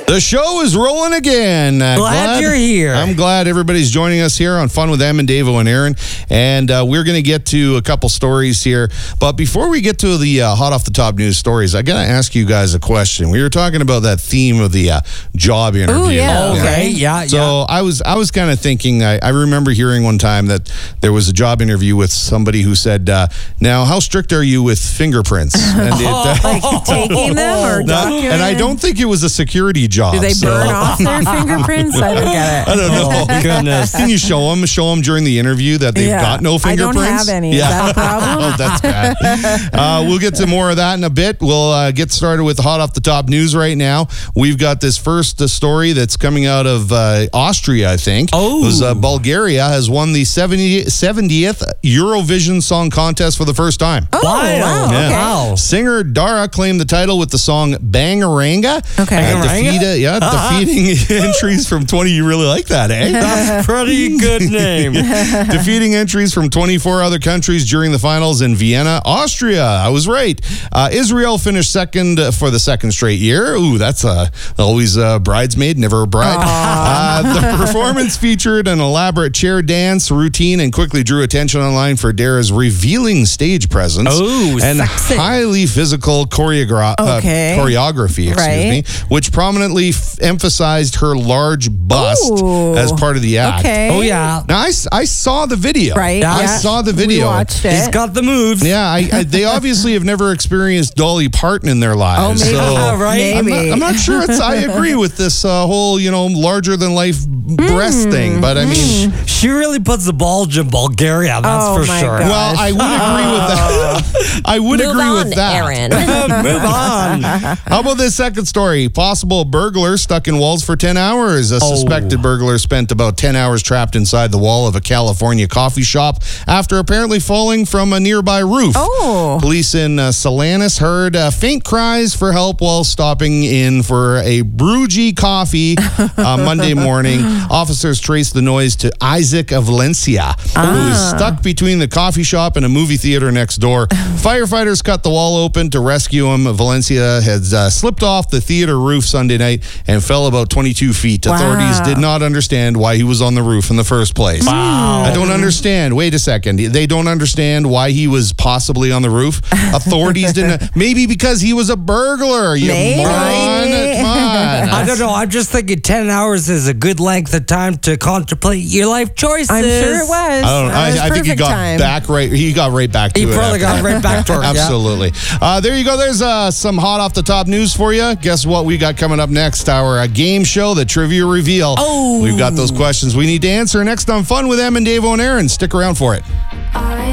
The show is rolling again. Glad you're here. I'm glad everybody's joining us here on Fun with Em and Davo and Aaron. And we're going to get to a couple stories here. But before we get to the hot off the top news stories, I got to ask you guys a question. We were talking about that theme of the job interview. Oh, yeah. Okay, yeah. So I was kind of thinking, I remember hearing one time that there was a job interview with somebody who said, now, how strict are you with fingerprints? And Like taking them or documenting? and I don't think it was a security job. Do they burn off their fingerprints? I don't get it. I don't know. Oh, goodness. Can you show them during the interview that they've got no fingerprints? I don't have any. Is that a problem? Oh, that's bad. We'll get to more of that in a bit. We'll get started with hot off the top news right now. We've got this first story that's coming out of Austria, I think. Oh. It was, Bulgaria has won the 70th Eurovision Song Contest for the first time. Oh, wow. Yeah. Okay. Wow. Singer Dara claimed the title with the song Bangaranga. Okay. Defeating entries from 20. You really like that, eh? That's a pretty good name. Defeating entries from 24 other countries during the finals in Vienna, Austria. I was right. Israel finished second for the second straight year. Ooh, that's always a bridesmaid, never a bride. The performance featured an elaborate chair dance routine and quickly drew attention online for Dara's revealing stage presence and sexy. highly physical choreography, which prominently emphasized her large bust as part of the act. Okay. Oh, yeah. Now, I saw the video. Right. Yeah. I saw the video. We watched it. He's got the moves. Yeah, they obviously have never experienced Dolly Parton in their lives. Oh, maybe. So Right? Maybe. I'm not sure I agree with this whole, larger than life breast thing, but I mean, She really puts the bulge in Bulgaria, that's Oh, for my sure. God. well, I would agree with that. I would Move agree on, with that. Aaron. Move on. How about this second story? Possible burglar stuck in walls for 10 hours. A suspected burglar spent about 10 hours trapped inside the wall of a California coffee shop after apparently falling from a nearby roof. Oh. Police in Salinas heard faint cries for help while stopping in for a Brewgy coffee Monday morning. Officers traced the noise to Isaac of Valencia, who was stuck between the coffee shop and a movie theater next door. Firefighters cut the wall open to rescue him. Valencia had slipped off the theater roof Sunday night and fell about 22 feet. Wow. Authorities did not understand why he was on the roof in the first place. Wow. I don't understand. Wait a second. They don't understand why he was possibly on the roof. Authorities didn't. Maybe because he was a burglar. You Maybe. moron. Come on. I don't know. I'm just thinking 10 hours is a good length of time to contemplate your life choices. I'm sure it was. I don't know. I think he got back right. He got right back to it. He probably got right back to it. Absolutely. There you go. There's some hot off the top news for you. Guess what we got coming up next? Our game show, the Trivia Reveal. Oh. We've got those questions we need to answer next on Fun with Em and Davo and Aaron. Stick around for it.